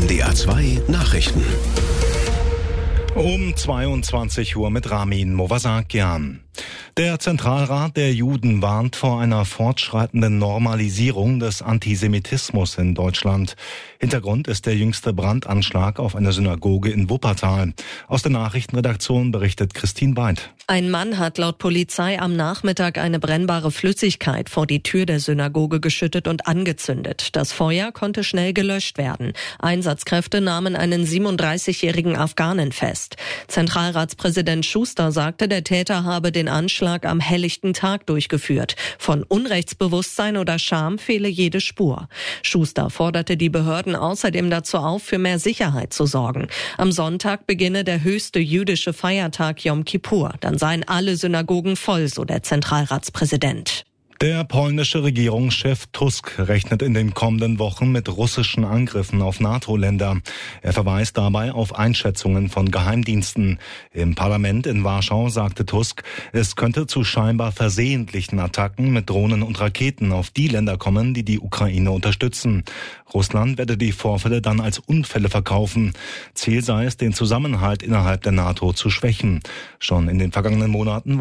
NDR 2 Nachrichten. Um 22 Uhr mit Ramin Movasakian. Der Zentralrat der Juden warnt vor einer fortschreitenden Normalisierung des Antisemitismus in Deutschland. Hintergrund ist der jüngste Brandanschlag auf eine Synagoge in Wuppertal. Aus der Nachrichtenredaktion berichtet Christine Beid. Ein Mann hat laut Polizei am Nachmittag eine brennbare Flüssigkeit vor die Tür der Synagoge geschüttet und angezündet. Das Feuer konnte schnell gelöscht werden. Einsatzkräfte nahmen einen 37-jährigen Afghanen fest. Zentralratspräsident Schuster sagte, der Täter habe den Anschlag am helllichten Tag durchgeführt. Von Unrechtsbewusstsein oder Scham fehle jede Spur. Schuster forderte die Behörden außerdem dazu auf, für mehr Sicherheit zu sorgen. Am Sonntag beginne der höchste jüdische Feiertag Yom Kippur. Dann seien alle Synagogen voll, so der Zentralratspräsident. Der polnische Regierungschef Tusk rechnet in den kommenden Wochen mit russischen Angriffen auf NATO-Länder. Er verweist dabei auf Einschätzungen von Geheimdiensten. Im Parlament in Warschau sagte Tusk, es könnte zu scheinbar versehentlichen Attacken mit Drohnen und Raketen auf die Länder kommen, die die Ukraine unterstützen. Russland werde die Vorfälle dann als Unfälle verkaufen. Ziel sei es, den Zusammenhalt innerhalb der NATO zu schwächen. Schon in den vergangenen Monaten